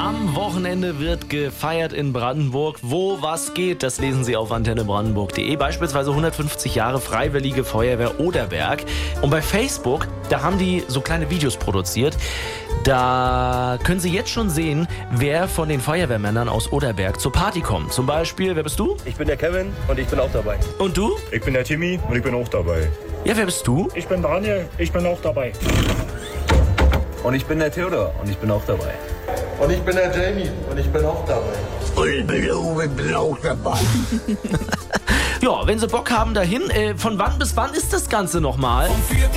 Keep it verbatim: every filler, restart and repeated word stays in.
Am Wochenende wird gefeiert in Brandenburg. Wo was geht, das lesen Sie auf antenne brandenburg punkt de. Beispielsweise hundertfünfzig Jahre Freiwillige Feuerwehr Oderberg. Und bei Facebook, da haben die so kleine Videos produziert. Da können Sie jetzt schon sehen, wer von den Feuerwehrmännern aus Oderberg zur Party kommt. Zum Beispiel, wer bist du? Ich bin der Kevin und ich bin auch dabei. Und du? Ich bin der Timmy und ich bin auch dabei. Ja, wer bist du? Ich bin Daniel, ich bin auch dabei. Und ich bin der Theodor und ich bin auch dabei. Und ich bin der Jamie und ich bin auch dabei. Und ich bin auch dabei. Ja, wenn Sie Bock haben dahin, äh, von wann bis wann ist das Ganze nochmal?